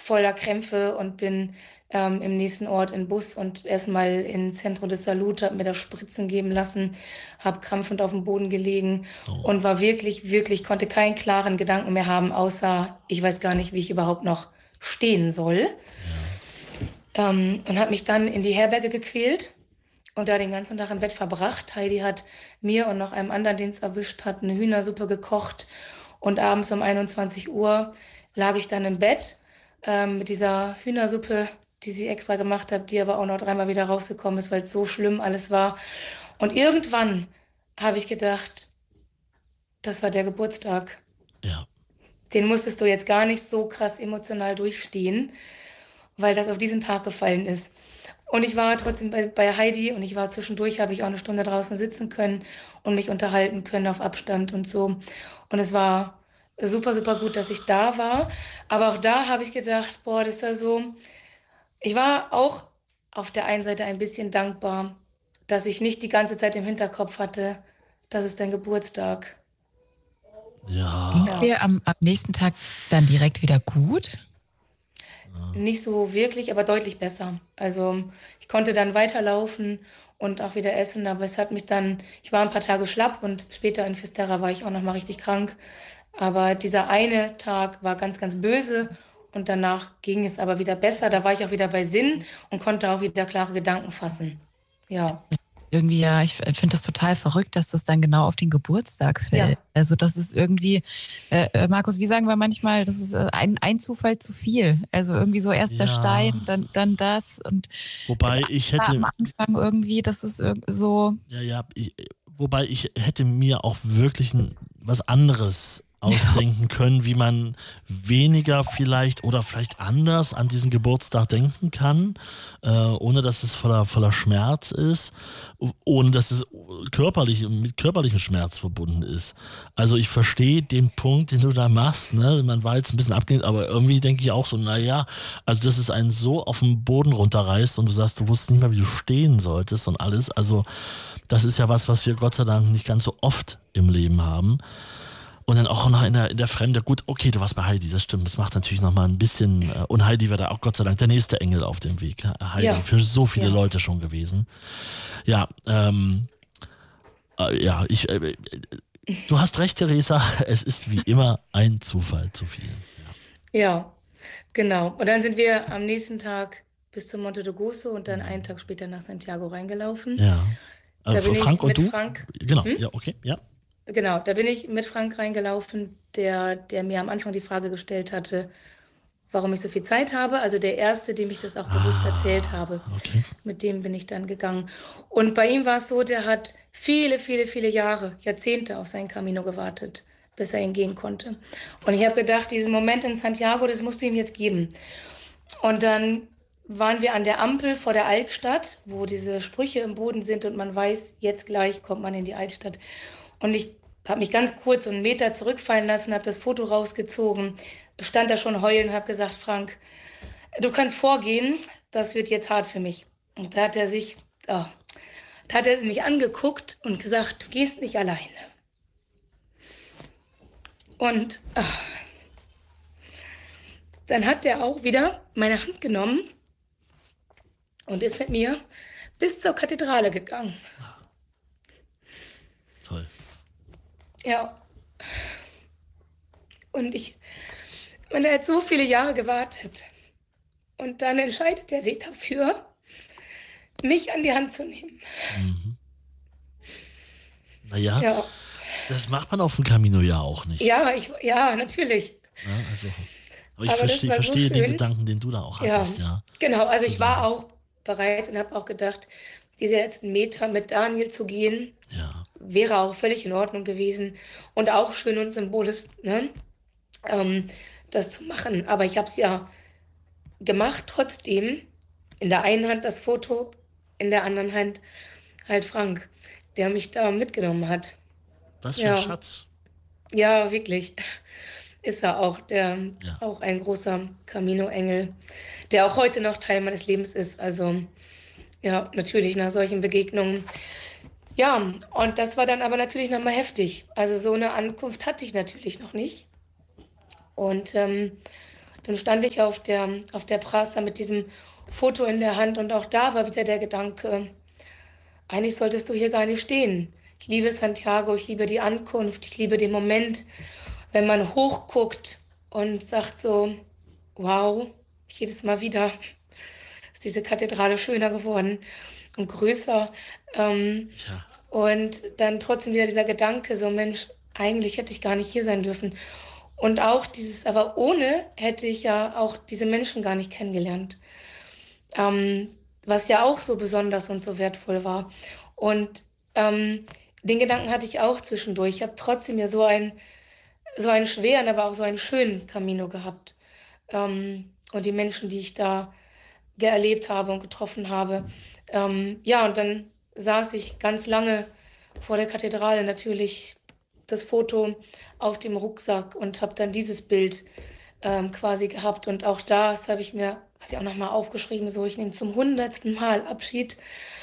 voller Krämpfe und bin im nächsten Ort in Bus und erstmal in Centro de Salud, habe mir da Spritzen geben lassen, habe krampfend auf dem Boden gelegen Oh, und war wirklich, wirklich, konnte keinen klaren Gedanken mehr haben, außer ich weiß gar nicht, wie ich überhaupt noch stehen soll. ja. Und habe mich dann in die Herberge gequält und da den ganzen Tag im Bett verbracht. Heidi hat mir und noch einem anderen, den es erwischt hat, eine Hühnersuppe gekocht. Und abends um 21 Uhr lag ich dann im Bett mit dieser Hühnersuppe, die sie extra gemacht hat, die aber auch noch dreimal wieder rausgekommen ist, weil es so schlimm alles war. Und irgendwann habe ich gedacht, das war der Geburtstag. Ja. Den musstest du jetzt gar nicht so krass emotional durchstehen, weil das auf diesen Tag gefallen ist. Und ich war trotzdem bei Heidi und ich war zwischendurch, habe ich auch eine Stunde draußen sitzen können und mich unterhalten können auf Abstand und so. Und es war super, super gut, dass ich da war. Aber auch da habe ich gedacht, boah, das ist da so. Ich war auch auf der einen Seite ein bisschen dankbar, dass ich nicht die ganze Zeit im Hinterkopf hatte, das ist dein Geburtstag. Ja. Ging es Ja. dir am nächsten Tag dann direkt wieder gut? Nicht so wirklich, aber deutlich besser. Also ich konnte dann weiterlaufen und auch wieder essen, aber es hat mich dann, ich war ein paar Tage schlapp und später in Fisterra war ich auch noch mal richtig krank. Aber dieser eine Tag war ganz, ganz böse und danach ging es aber wieder besser. Da war ich auch wieder bei Sinn und konnte auch wieder klare Gedanken fassen. Ja, Irgendwie, ja, ich finde das total verrückt, dass das dann genau auf den Geburtstag fällt. ja, Also das ist irgendwie, Markus, wie sagen wir manchmal, das ist ein Zufall zu viel. Also irgendwie so erst der Ja. Stein, dann das und Wobei ich war am hätte, Anfang irgendwie, das ist so, wobei ich hätte mir auch wirklich was anderes ausdenken können, wie man weniger vielleicht oder vielleicht anders an diesen Geburtstag denken kann, ohne dass es voller Schmerz ist, ohne dass es mit körperlichem Schmerz verbunden ist. Also ich verstehe den Punkt, den du da machst, ne? Man war jetzt ein bisschen abgelehnt, aber irgendwie denke ich auch so, naja, also dass es einen so auf den Boden runterreißt und du sagst, du wusstest nicht mehr, wie du stehen solltest und alles. Also das ist ja was wir Gott sei Dank nicht ganz so oft im Leben haben. Und dann auch noch in der Fremde. Gut, okay, du warst bei Heidi, das stimmt. Das macht natürlich noch mal ein bisschen. Und Heidi war da auch Gott sei Dank der nächste Engel auf dem Weg. Heidi, ja, für so viele ja. Leute schon gewesen. Ja, ja, du hast recht, Theresa. Es ist wie immer ein Zufall zu viel. Ja, genau. Und dann sind wir am nächsten Tag bis zum Monte de Gozo und dann einen Tag später nach Santiago reingelaufen. Ja. Da bin ich Frank und mit du? Frank, Genau, hm? ja, okay, ja. Genau, da bin ich mit Frank reingelaufen, der mir am Anfang die Frage gestellt hatte, warum ich so viel Zeit habe. Also der Erste, dem ich das auch bewusst erzählt habe. Okay. Mit dem bin ich dann gegangen. Und bei ihm war es so, der hat viele, viele, viele Jahre, Jahrzehnte auf seinen Camino gewartet, bis er ihn gehen konnte. Und ich habe gedacht, diesen Moment in Santiago, das musst du ihm jetzt geben. Und dann waren wir an der Ampel vor der Altstadt, wo diese Sprüche im Boden sind und man weiß, jetzt gleich kommt man in die Altstadt. Und ich habe mich ganz kurz so einen Meter zurückfallen lassen, habe das Foto rausgezogen, stand da schon heulen und habe gesagt, Frank, du kannst vorgehen, das wird jetzt hart für mich. Und da hat er mich angeguckt und gesagt, du gehst nicht alleine. Und dann hat er auch wieder meine Hand genommen und ist mit mir bis zur Kathedrale gegangen. Toll. Ja, und er hat so viele Jahre gewartet. Und dann entscheidet er sich dafür, mich an die Hand zu nehmen. Naja, Ja, das macht man auf dem Camino ja auch nicht. ja, natürlich. Ja, also, aber ich Aber das war so verstehe den schön. Gedanken, den du da auch Ja, hattest, ja. genau. Also Zu ich war sagen, auch bereit und habe auch gedacht, diese letzten Meter mit Daniel zu gehen, ja, wäre auch völlig in Ordnung gewesen und auch schön und symbolisch, ne, das zu machen. Aber ich habe es ja gemacht trotzdem. In der einen Hand das Foto, in der anderen Hand halt Frank, der mich da mitgenommen hat. was für ein Ja, Schatz. ja, wirklich. Ist er auch, Ja. auch ein großer Camino-Engel, der auch heute noch Teil meines Lebens ist. Also ja, natürlich nach solchen Begegnungen. Ja, und das war dann aber natürlich nochmal heftig. Also so eine Ankunft hatte ich natürlich noch nicht. Und dann stand ich auf der Praça mit diesem Foto in der Hand und auch da war wieder der Gedanke, eigentlich solltest du hier gar nicht stehen. Ich liebe Santiago, ich liebe die Ankunft, ich liebe den Moment, wenn man hochguckt und sagt so, wow, jedes Mal wieder ist diese Kathedrale schöner geworden und größer. Ja. Und dann trotzdem wieder dieser Gedanke, so Mensch, eigentlich hätte ich gar nicht hier sein dürfen. Und auch aber ohne hätte ich ja auch diese Menschen gar nicht kennengelernt. Ähm, Was ja auch so besonders und so wertvoll war. Und den Gedanken hatte ich auch zwischendurch. Ich habe trotzdem ja so einen schweren, aber auch so einen schönen Camino gehabt. Und die Menschen, die ich da erlebt habe und getroffen habe. Ja, und dann saß ich ganz lange vor der Kathedrale, natürlich das Foto auf dem Rucksack und habe dann dieses Bild quasi gehabt. Und auch das habe ich mir quasi auch nochmal aufgeschrieben, so ich nehme zum 100. Mal Abschied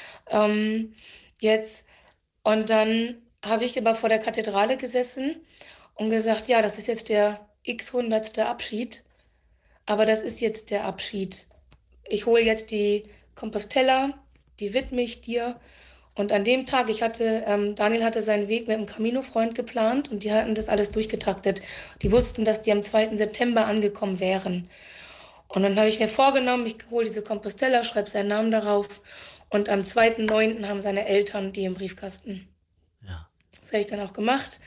jetzt. Und dann habe ich aber vor der Kathedrale gesessen und gesagt, ja, das ist jetzt der x-100. Abschied, aber das ist jetzt der Abschied. Ich hole jetzt die Compostela, die widme ich dir. Und an dem Tag, Daniel hatte seinen Weg mit einem Camino-Freund geplant und die hatten das alles durchgetaktet. Die wussten, dass die am 2. September angekommen wären. Und dann habe ich mir vorgenommen, ich hole diese Compostela, schreibe seinen Namen darauf und am 2.9. haben seine Eltern die im Briefkasten. Ja. Das habe ich dann auch gemacht.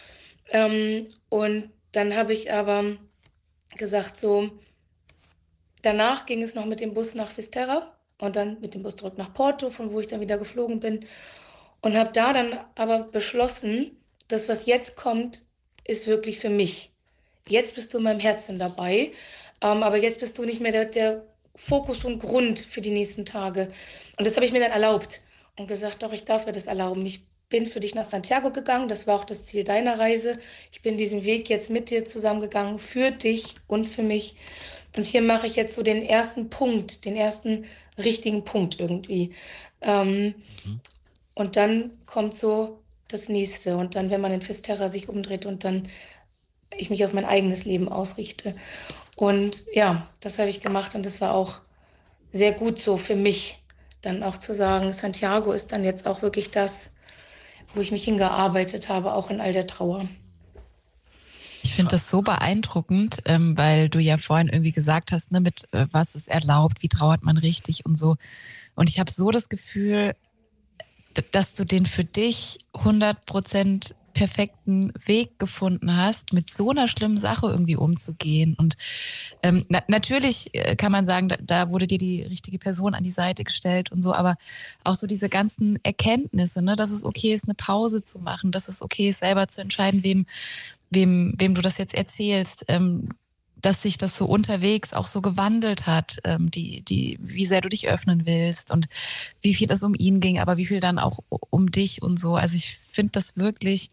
Und dann habe ich aber gesagt, so, danach ging es noch mit dem Bus nach Fisterra und dann mit dem Bus zurück nach Porto, von wo ich dann wieder geflogen bin. Und habe da dann aber beschlossen, das, was jetzt kommt, ist wirklich für mich. Jetzt bist du in meinem Herzen dabei, aber jetzt bist du nicht mehr der Fokus und Grund für die nächsten Tage. Und das habe ich mir dann erlaubt und gesagt, doch, ich darf mir das erlauben. Ich bin für dich nach Santiago gegangen, das war auch das Ziel deiner Reise. Ich bin diesen Weg jetzt mit dir zusammengegangen, für dich und für mich. Und hier mache ich jetzt so den ersten Punkt, den ersten richtigen Punkt irgendwie. Und dann kommt so das Nächste. Und dann, wenn man in Fisterra sich umdreht und dann ich mich auf mein eigenes Leben ausrichte. Und ja, das habe ich gemacht und das war auch sehr gut so für mich, dann auch zu sagen, Santiago ist dann jetzt auch wirklich das, wo ich mich hingearbeitet habe, auch in all der Trauer. Ich finde das so beeindruckend, weil du ja vorhin irgendwie gesagt hast, ne, mit was ist erlaubt, wie trauert man richtig und so. Und ich habe so das Gefühl, dass du den für dich 100% perfekten Weg gefunden hast, mit so einer schlimmen Sache irgendwie umzugehen. Und natürlich kann man sagen, da wurde dir die richtige Person an die Seite gestellt und so, aber auch so diese ganzen Erkenntnisse, ne, dass es okay ist, eine Pause zu machen, dass es okay ist, selber zu entscheiden, wem du das jetzt erzählst, dass sich das so unterwegs auch so gewandelt hat, wie sehr du dich öffnen willst und wie viel es um ihn ging, aber wie viel dann auch um dich und so. Also ich finde das wirklich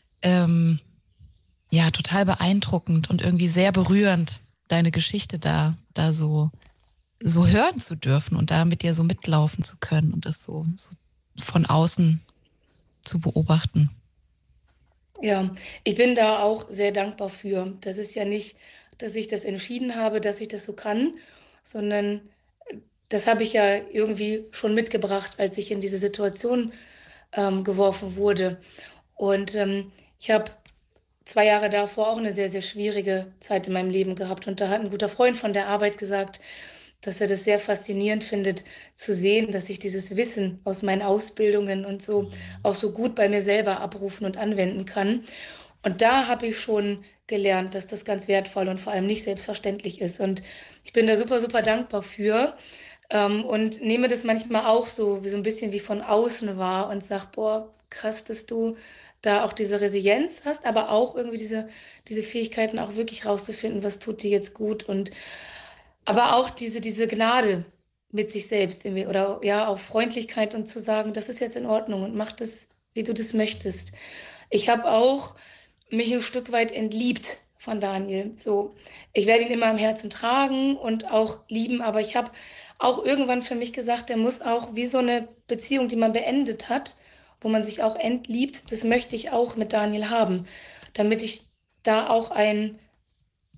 total beeindruckend und irgendwie sehr berührend, deine Geschichte da so hören zu dürfen und da mit dir so mitlaufen zu können und das so von außen zu beobachten. Ja, ich bin da auch sehr dankbar für. Das ist ja nicht, dass ich das entschieden habe, dass ich das so kann, sondern das habe ich ja irgendwie schon mitgebracht, als ich in diese Situation geworfen wurde. Und ich habe 2 Jahre davor auch eine sehr, sehr schwierige Zeit in meinem Leben gehabt. Und da hat ein guter Freund von der Arbeit gesagt, dass er das sehr faszinierend findet, zu sehen, dass ich dieses Wissen aus meinen Ausbildungen und so auch so gut bei mir selber abrufen und anwenden kann. Und da habe ich schon gelernt, dass das ganz wertvoll und vor allem nicht selbstverständlich ist. Und ich bin da super, super dankbar für und nehme das manchmal auch so ein bisschen wie von außen wahr und sage, boah, krass, dass du da auch diese Resilienz hast, aber auch irgendwie diese Fähigkeiten auch wirklich rauszufinden, was tut dir jetzt gut und aber auch diese Gnade mit sich selbst irgendwie, oder ja, auch Freundlichkeit und zu sagen, das ist jetzt in Ordnung und mach das, wie du das möchtest. Ich habe auch mich ein Stück weit entliebt von Daniel. So, ich werde ihn immer am Herzen tragen und auch lieben, aber ich habe auch irgendwann für mich gesagt, der muss auch wie so eine Beziehung, die man beendet hat, wo man sich auch entliebt, das möchte ich auch mit Daniel haben, damit ich da auch ein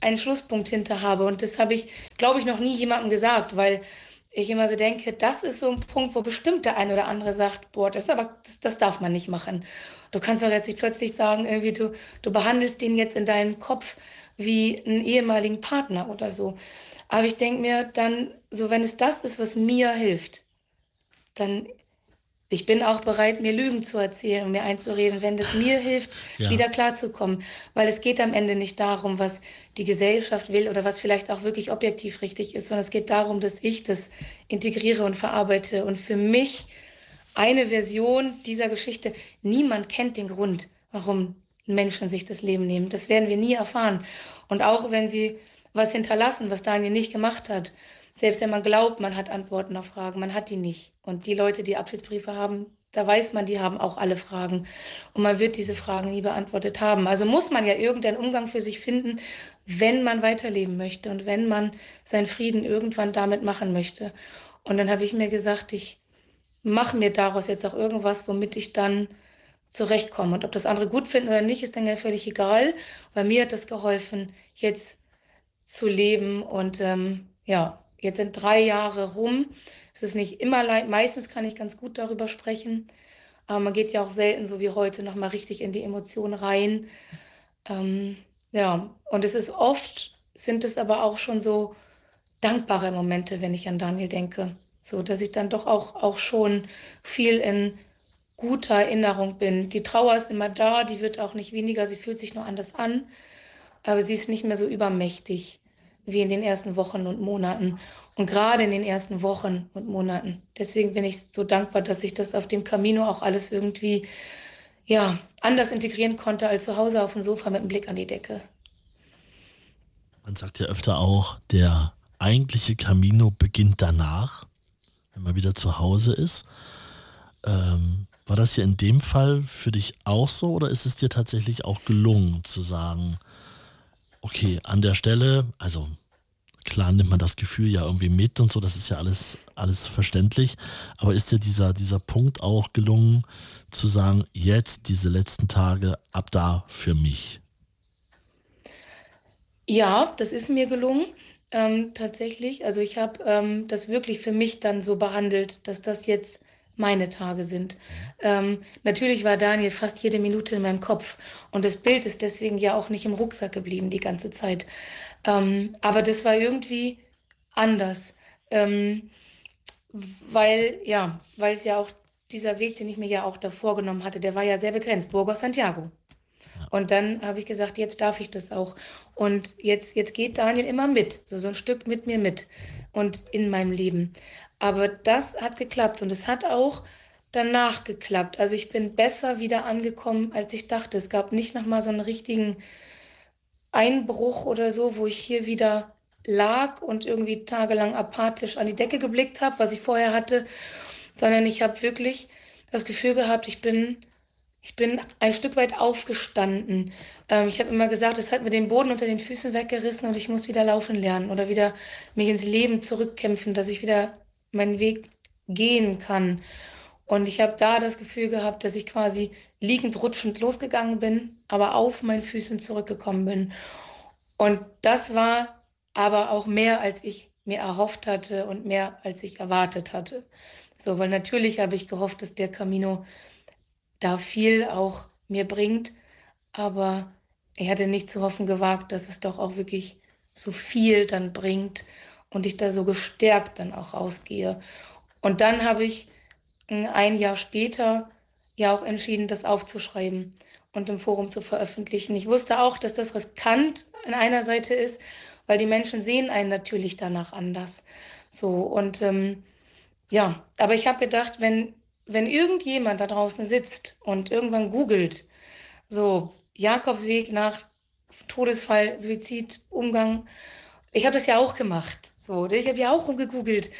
einen Schlusspunkt hinter habe. Und das habe ich, glaube ich, noch nie jemandem gesagt, weil ich immer so denke, das ist so ein Punkt, wo bestimmt der eine oder andere sagt, boah, das darf man nicht machen. Du kannst doch jetzt nicht plötzlich sagen, irgendwie du behandelst den jetzt in deinem Kopf wie einen ehemaligen Partner oder so. Aber ich denke mir dann, so wenn es das ist, was mir hilft, dann ich bin auch bereit, mir Lügen zu erzählen und mir einzureden, wenn das mir hilft, Ja. wieder klarzukommen. Weil es geht am Ende nicht darum, was die Gesellschaft will oder was vielleicht auch wirklich objektiv richtig ist, sondern es geht darum, dass ich das integriere und verarbeite. Und für mich eine Version dieser Geschichte, niemand kennt den Grund, warum Menschen sich das Leben nehmen. Das werden wir nie erfahren. Und auch wenn sie was hinterlassen, was Daniel nicht gemacht hat, selbst wenn man glaubt, man hat Antworten auf Fragen, man hat die nicht. Und die Leute, die Abschiedsbriefe haben, da weiß man, die haben auch alle Fragen. Und man wird diese Fragen nie beantwortet haben. Also muss man ja irgendeinen Umgang für sich finden, wenn man weiterleben möchte und wenn man seinen Frieden irgendwann damit machen möchte. Und dann habe ich mir gesagt, ich mache mir daraus jetzt auch irgendwas, womit ich dann zurechtkomme. Und ob das andere gut finden oder nicht, ist dann ja völlig egal. Weil mir hat das geholfen, jetzt zu leben. Und ja, jetzt sind 3 Jahre rum. Es ist nicht immer leicht. Meistens kann ich ganz gut darüber sprechen. Aber man geht ja auch selten, so wie heute, nochmal richtig in die Emotionen rein. Ja, und es ist oft, sind es aber auch schon so dankbare Momente, wenn ich an Daniel denke. So, dass ich dann doch auch schon viel in guter Erinnerung bin. Die Trauer ist immer da, die wird auch nicht weniger, sie fühlt sich nur anders an, aber sie ist nicht mehr so übermächtig wie in den ersten Wochen und Monaten. Und gerade in den ersten Wochen und Monaten. Deswegen bin ich so dankbar, dass ich das auf dem Camino auch alles irgendwie, ja, anders integrieren konnte als zu Hause auf dem Sofa mit dem Blick an die Decke. Man sagt ja öfter auch, der eigentliche Camino beginnt danach, wenn man wieder zu Hause ist. War das hier in dem Fall für dich auch so oder ist es dir tatsächlich auch gelungen zu sagen, okay, an der Stelle, also klar nimmt man das Gefühl ja irgendwie mit und so, das ist ja alles verständlich, aber ist dir dieser Punkt auch gelungen zu sagen, jetzt diese letzten Tage ab da für mich? Ja, das ist mir gelungen, tatsächlich. Also ich habe das wirklich für mich dann so behandelt, dass das jetzt meine Tage sind. Natürlich war Daniel fast jede Minute in meinem Kopf und das Bild ist deswegen ja auch nicht im Rucksack geblieben die ganze Zeit. Aber das war irgendwie anders, weil es ja auch dieser Weg, den ich mir ja auch davor genommen hatte, der war ja sehr begrenzt, Burgos Santiago. Und dann habe ich gesagt, jetzt darf ich das auch. Und jetzt geht Daniel immer mit, so ein Stück mit mir mit und in meinem Leben. Aber das hat geklappt und es hat auch danach geklappt. Also ich bin besser wieder angekommen, als ich dachte. Es gab nicht nochmal so einen richtigen Einbruch oder so, wo ich hier wieder lag und irgendwie tagelang apathisch an die Decke geblickt habe, was ich vorher hatte, sondern ich habe wirklich das Gefühl gehabt, ich bin ein Stück weit aufgestanden. Ich habe immer gesagt, es hat mir den Boden unter den Füßen weggerissen und ich muss wieder laufen lernen oder wieder mich ins Leben zurückkämpfen, dass ich wieder meinen Weg gehen kann. Und ich habe da das Gefühl gehabt, dass ich quasi liegend, rutschend losgegangen bin, aber auf meinen Füßen zurückgekommen bin. Und das war aber auch mehr, als ich mir erhofft hatte und mehr, als ich erwartet hatte. So, weil natürlich habe ich gehofft, dass der Camino da viel auch mir bringt, aber ich hatte nicht zu hoffen gewagt, dass es doch auch wirklich so viel dann bringt und ich da so gestärkt dann auch rausgehe. Und dann habe ich ein Jahr später ja auch entschieden, das aufzuschreiben und im Forum zu veröffentlichen. Ich wusste auch, dass das riskant an einer Seite ist, weil die Menschen sehen einen natürlich danach anders. So und ja, aber ich habe gedacht, wenn irgendjemand da draußen sitzt und irgendwann googelt, so Jakobsweg nach Todesfall, Suizid, Umgang, ich habe das ja auch gemacht. So, ich habe ja auch rumgegoogelt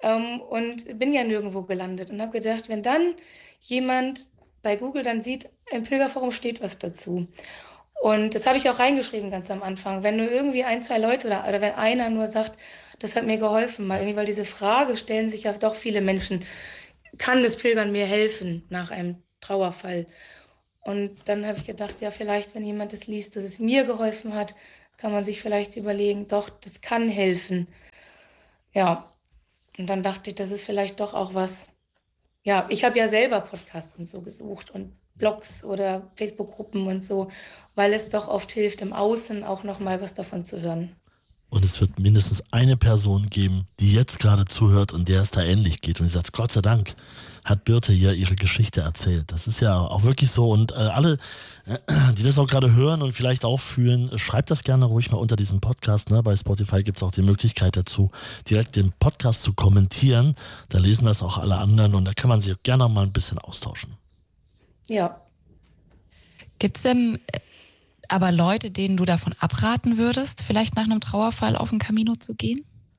und bin ja nirgendwo gelandet und habe gedacht, wenn dann jemand bei Google dann sieht, im Pilgerforum steht was dazu. Und das habe ich auch reingeschrieben ganz am Anfang. Wenn nur irgendwie ein, zwei Leute oder wenn einer nur sagt, das hat mir geholfen, mal irgendwie, weil diese Frage stellen sich ja doch viele Menschen, kann das Pilgern mir helfen nach einem Trauerfall? Und dann habe ich gedacht, ja, vielleicht, wenn jemand das liest, dass es mir geholfen hat, kann man sich vielleicht überlegen, doch, das kann helfen. Ja, und dann dachte ich, das ist vielleicht doch auch was. Ja, ich habe ja selber Podcasts und so gesucht und Blogs oder Facebook-Gruppen und so, weil es doch oft hilft, im Außen auch nochmal was davon zu hören. Und es wird mindestens eine Person geben, die jetzt gerade zuhört und der es da ähnlich geht. Und die sagt, Gott sei Dank hat Birte hier ihre Geschichte erzählt. Das ist ja auch wirklich so. Und alle, die das auch gerade hören und vielleicht auch fühlen, schreibt das gerne ruhig mal unter diesem Podcast. Ne? Bei Spotify gibt es auch die Möglichkeit dazu, direkt den Podcast zu kommentieren. Da lesen das auch alle anderen und da kann man sich gerne mal ein bisschen austauschen. Ja. Gibt es denn aber Leute, denen du davon abraten würdest, vielleicht nach einem Trauerfall auf den Camino zu gehen?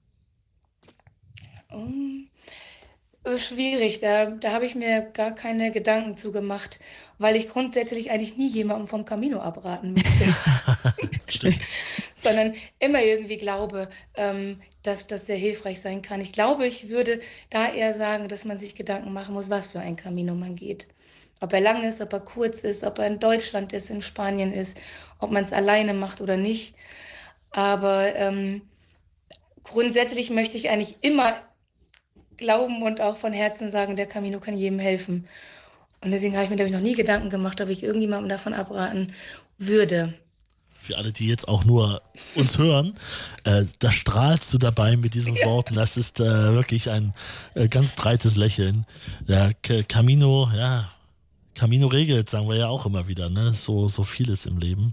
Schwierig, da habe ich mir gar keine Gedanken zu gemacht, weil ich grundsätzlich eigentlich nie jemandem vom Camino abraten möchte. Sondern immer irgendwie glaube, dass das sehr hilfreich sein kann. Ich glaube, ich würde da eher sagen, dass man sich Gedanken machen muss, was für ein Camino man geht. Ob er lang ist, ob er kurz ist, ob er in Deutschland ist, in Spanien ist, ob man es alleine macht oder nicht. Aber grundsätzlich möchte ich eigentlich immer glauben und auch von Herzen sagen, der Camino kann jedem helfen. Und deswegen habe ich mir, glaube ich, noch nie Gedanken gemacht, ob ich irgendjemandem davon abraten würde. Für alle, die jetzt auch nur uns hören, da strahlst du dabei mit diesen Worten. Das ist wirklich ein ganz breites Lächeln. Der Camino, ja, Camino regelt, sagen wir ja auch immer wieder, ne? So vieles im Leben.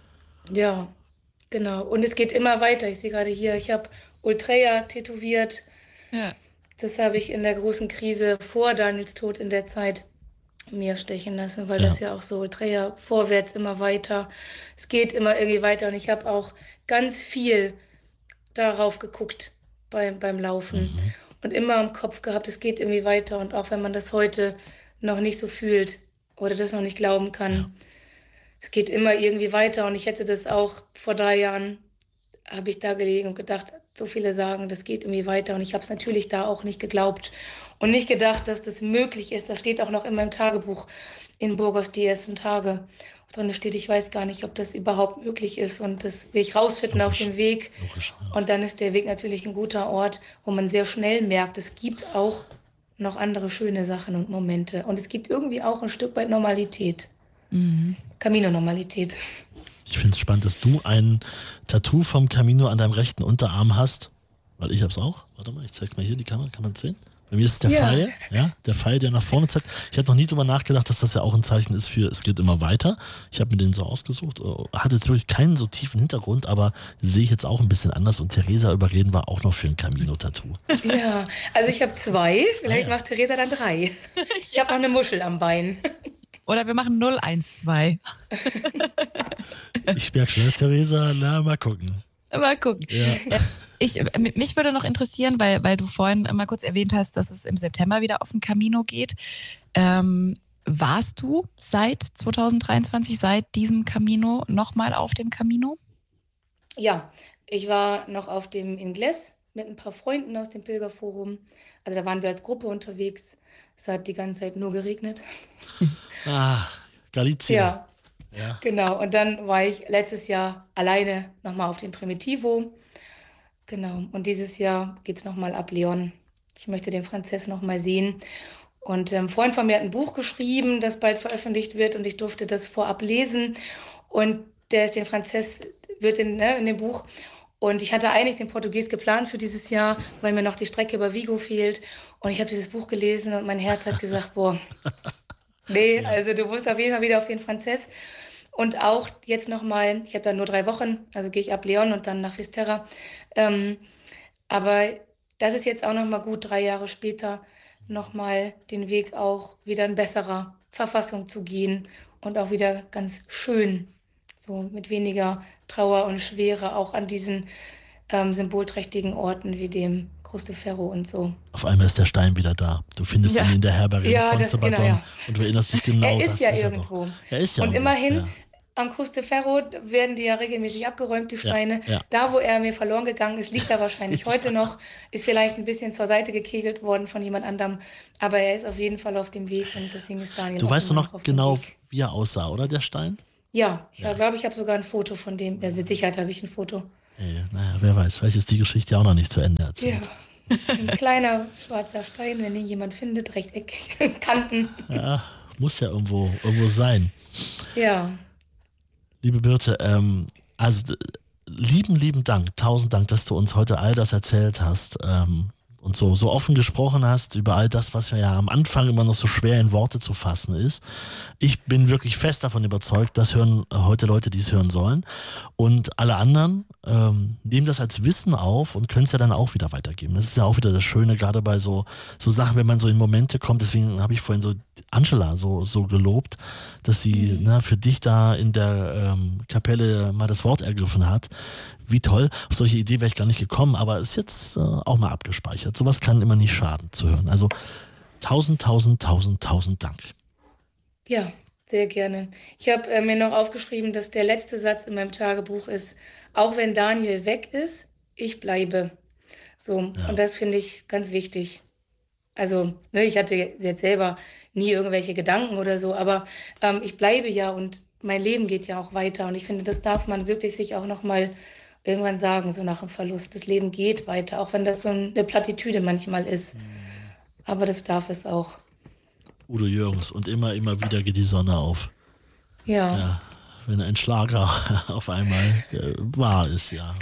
Ja, genau. Und es geht immer weiter. Ich sehe gerade hier, ich habe Ultreya tätowiert. Ja. Das habe ich in der großen Krise vor Daniels Tod in der Zeit mir stechen lassen, weil das ja auch so Ultreya vorwärts immer weiter. Es geht immer irgendwie weiter und ich habe auch ganz viel darauf geguckt beim Laufen und immer im Kopf gehabt, es geht irgendwie weiter und auch wenn man das heute noch nicht so fühlt oder das noch nicht glauben kann, es geht immer irgendwie weiter und ich hätte das auch vor 3 Jahren, habe ich da gelegen und gedacht, so viele sagen, das geht irgendwie weiter und ich habe es natürlich da auch nicht geglaubt und nicht gedacht, dass das möglich ist. Das steht auch noch in meinem Tagebuch in Burgos die ersten Tage. Drin steht, ich weiß gar nicht, ob das überhaupt möglich ist und das will ich rausfinden auf dem Weg. Und dann ist der Weg natürlich ein guter Ort, wo man sehr schnell merkt, es gibt auch noch andere schöne Sachen und Momente und es gibt irgendwie auch ein Stück weit Normalität. Camino-Normalität. Ich finde es spannend, dass du ein Tattoo vom Camino an deinem rechten Unterarm hast, weil ich hab's auch. Warte mal, ich zeig's mal hier die Kamera, kann man es sehen? Bei mir ist es der Pfeil, der Pfeil, der nach vorne zeigt. Ich hätte noch nie drüber nachgedacht, dass das ja auch ein Zeichen ist für, es geht immer weiter. Ich habe mir den so ausgesucht, hat jetzt wirklich keinen so tiefen Hintergrund, aber sehe ich jetzt auch ein bisschen anders und Theresa überreden war auch noch für ein Camino-Tattoo. Ja, also ich habe 2, vielleicht macht Theresa dann 3. Ich habe auch eine Muschel am Bein. Oder wir machen 012. Ich merke schon, Theresa, na, mal gucken. Mal gucken. Ja. Mich würde noch interessieren, weil du vorhin mal kurz erwähnt hast, dass es im September wieder auf den Camino geht. Warst du seit 2023, seit diesem Camino, nochmal auf dem Camino? Ja, ich war noch auf dem Ingles mit ein paar Freunden aus dem Pilgerforum. Also da waren wir als Gruppe unterwegs. Es hat die ganze Zeit nur geregnet. Galizien. Ja, genau. Und dann war ich letztes Jahr alleine nochmal auf dem Primitivo. Genau. Und dieses Jahr geht es nochmal ab Leon. Ich möchte den Frances nochmal sehen. Und ein Freund von mir hat ein Buch geschrieben, das bald veröffentlicht wird und ich durfte das vorab lesen. Und der ist den Frances, wird in dem Buch. Und ich hatte eigentlich den Portugies geplant für dieses Jahr, weil mir noch die Strecke über Vigo fehlt. Und ich habe dieses Buch gelesen und mein Herz hat gesagt, boah, nee, also du musst auf jeden Fall wieder auf den Frances. Und auch jetzt nochmal, ich habe ja nur 3 Wochen, also gehe ich ab Leon und dann nach Fisterra. Aber das ist jetzt auch nochmal gut, 3 Jahre später nochmal den Weg auch wieder in besserer Verfassung zu gehen und auch wieder ganz schön, so mit weniger Trauer und Schwere, auch an diesen symbolträchtigen Orten wie dem Cruz de Ferro und so. Auf einmal ist der Stein wieder da. Du findest ihn in der Herberge von Sabadon und du erinnerst dich genau. Er ist ja irgendwo. Er ist ja und immerhin, am Cruz de Ferro werden die ja regelmäßig abgeräumt, die Steine. Ja. Da, wo er mir verloren gegangen ist, liegt er wahrscheinlich heute noch, ist vielleicht ein bisschen zur Seite gekegelt worden von jemand anderem, aber er ist auf jeden Fall auf dem Weg und deswegen ist Daniel. Du weißt doch noch genau, wie er aussah, oder, der Stein? Ja, ich glaube, ich habe sogar ein Foto von dem. Ja, mit Sicherheit habe ich ein Foto. Naja, wer weiß, vielleicht ist die Geschichte auch noch nicht zu Ende erzählt. Ja, ein kleiner schwarzer Stein, wenn ihn jemand findet, Rechteck, Kanten. Ja, muss ja irgendwo sein. Ja. Liebe Birte, lieben Dank, 1000 Dank, dass du uns heute all das erzählt hast und so offen gesprochen hast über all das, was ja am Anfang immer noch so schwer in Worte zu fassen ist. Ich bin wirklich fest davon überzeugt, das hören heute Leute, die es hören sollen. Und alle anderen nehmen das als Wissen auf und können es ja dann auch wieder weitergeben. Das ist ja auch wieder das Schöne, gerade bei so Sachen, wenn man so in Momente kommt. Deswegen habe ich vorhin so Angela so gelobt, dass sie für dich da in der Kapelle mal das Wort ergriffen hat. Wie toll, auf solche Idee wäre ich gar nicht gekommen, aber ist jetzt auch mal abgespeichert. Sowas kann immer nicht schaden zu hören. Also 1000 Dank. Ja, sehr gerne. Ich habe mir noch aufgeschrieben, dass der letzte Satz in meinem Tagebuch ist, auch wenn Daniel weg ist, ich bleibe. So, und das finde ich ganz wichtig. Also, ich hatte jetzt selber nie irgendwelche Gedanken oder so, aber ich bleibe ja und mein Leben geht ja auch weiter. Und ich finde, das darf man wirklich sich auch nochmal irgendwann sagen, so nach dem Verlust. Das Leben geht weiter, auch wenn das so eine Plattitüde manchmal ist. Aber das darf es auch. Udo Jürgens, und immer wieder geht die Sonne auf. Ja. Wenn ein Schlager auf einmal wahr ist, ja.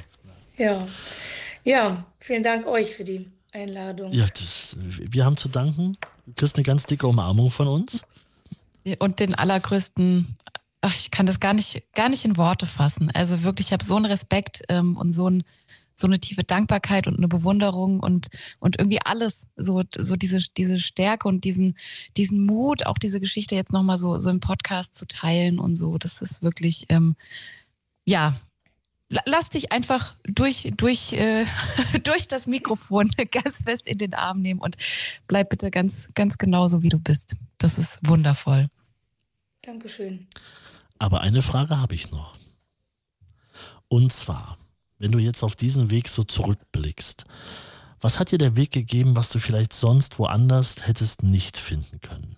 Ja, vielen Dank euch für die Einladung. Ja, wir haben zu danken. Du kriegst eine ganz dicke Umarmung von uns. Und den allergrößten, ich kann das gar nicht in Worte fassen. Also wirklich, ich habe so einen Respekt und so eine tiefe Dankbarkeit und eine Bewunderung und irgendwie alles, so diese Stärke und diesen Mut, auch diese Geschichte jetzt nochmal so im Podcast zu teilen und so. Das ist wirklich, lass dich einfach durch das Mikrofon ganz fest in den Arm nehmen und bleib bitte ganz, ganz genauso, wie du bist. Das ist wundervoll. Dankeschön. Aber eine Frage habe ich noch. Und zwar, wenn du jetzt auf diesen Weg so zurückblickst, was hat dir der Weg gegeben, was du vielleicht sonst woanders hättest nicht finden können?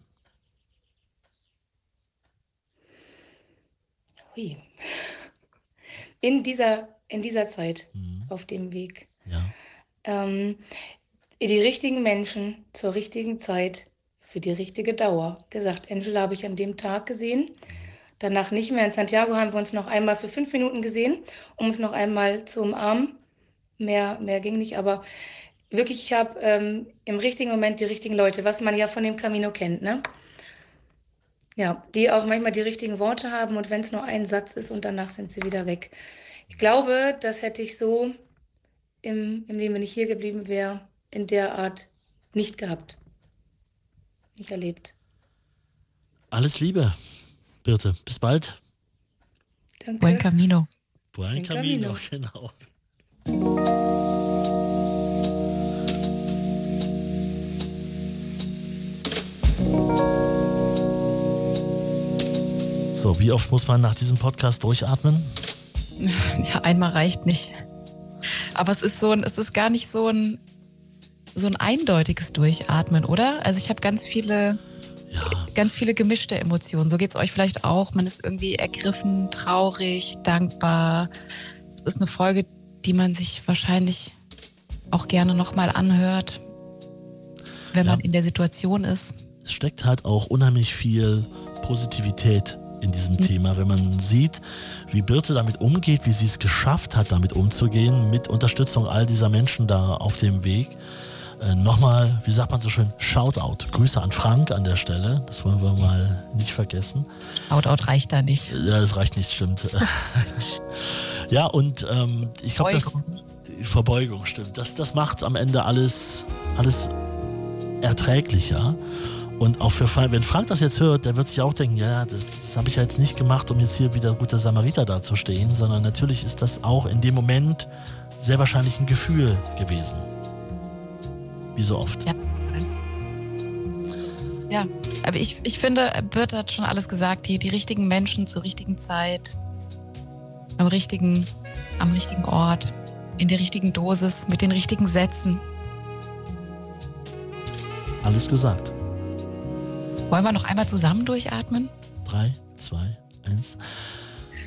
Ui. In dieser Zeit, auf dem Weg. Ja. Die richtigen Menschen zur richtigen Zeit für die richtige Dauer. Gesagt, Angela habe ich an dem Tag gesehen. Danach nicht mehr. In Santiago haben wir uns noch einmal für 5 Minuten gesehen, um uns noch einmal zu umarmen. Mehr ging nicht, aber wirklich, ich habe im richtigen Moment die richtigen Leute, was man ja von dem Camino kennt, ne? Ja, die auch manchmal die richtigen Worte haben und wenn es nur ein Satz ist und danach sind sie wieder weg. Ich glaube, das hätte ich so im Leben, wenn ich hier geblieben wäre, in der Art nicht gehabt. Nicht erlebt. Alles Liebe, Birte. Bis bald. Danke. Buen Camino. Buen Camino, genau. So, wie oft muss man nach diesem Podcast durchatmen? Ja, einmal reicht nicht. Aber es ist gar nicht so ein eindeutiges Durchatmen, oder? Also ich habe ganz viele gemischte Emotionen. So geht es euch vielleicht auch. Man ist irgendwie ergriffen, traurig, dankbar. Es ist eine Folge, die man sich wahrscheinlich auch gerne nochmal anhört, wenn man in der Situation ist. Es steckt halt auch unheimlich viel Positivität in diesem Thema, wenn man sieht, wie Birte damit umgeht, wie sie es geschafft hat, damit umzugehen, mit Unterstützung all dieser Menschen da auf dem Weg. Nochmal, wie sagt man so schön, Shoutout. Grüße an Frank an der Stelle, das wollen wir mal nicht vergessen. Shoutout reicht da nicht. Ja, das reicht nicht, stimmt. Ja, und ich glaube, die Verbeugung stimmt. Das macht am Ende alles erträglicher. Und auch wenn Frank das jetzt hört, der wird sich auch denken, ja, das habe ich ja jetzt nicht gemacht, um jetzt hier wieder guter Samariter dazustehen, sondern natürlich ist das auch in dem Moment sehr wahrscheinlich ein Gefühl gewesen. Wie so oft. Ja, aber ich finde, Birte hat schon alles gesagt, die richtigen Menschen zur richtigen Zeit, am richtigen Ort, in der richtigen Dosis, mit den richtigen Sätzen. Alles gesagt. Wollen wir noch einmal zusammen durchatmen? 3, 2, 1.